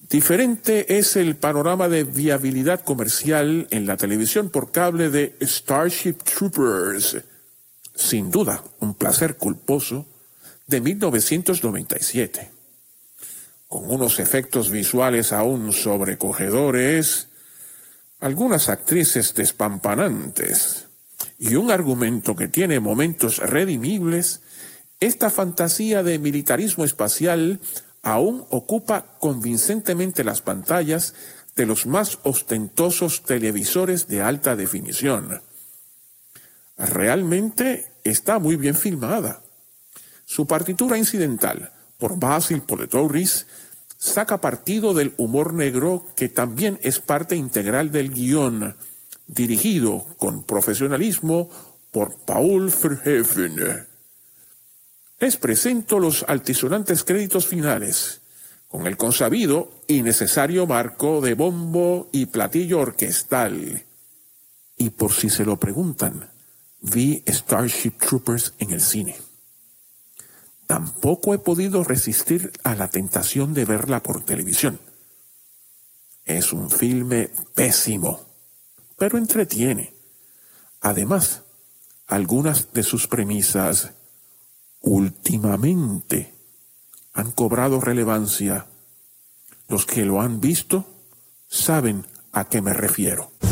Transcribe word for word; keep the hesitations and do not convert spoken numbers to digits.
Diferente es el panorama de viabilidad comercial en la televisión por cable de Starship Troopers. Sin duda, un placer culposo de mil novecientos noventa y siete. Con unos efectos visuales aún sobrecogedores, algunas actrices despampanantes y un argumento que tiene momentos redimibles, esta fantasía de militarismo espacial aún ocupa convincentemente las pantallas de los más ostentosos televisores de alta definición. Realmente está muy bien filmada. Su partitura incidental, por Basil Poledouris, saca partido del humor negro que también es parte integral del guión, dirigido con profesionalismo por Paul Verhoeven. Les presento los altisonantes créditos finales, con el consabido y necesario marco de bombo y platillo orquestal. Y por si se lo preguntan, vi Starship Troopers en el cine. Tampoco he podido resistir a la tentación de verla por televisión. Es un filme pésimo, pero entretiene. Además, algunas de sus premisas últimamente han cobrado relevancia. Los que lo han visto saben a qué me refiero.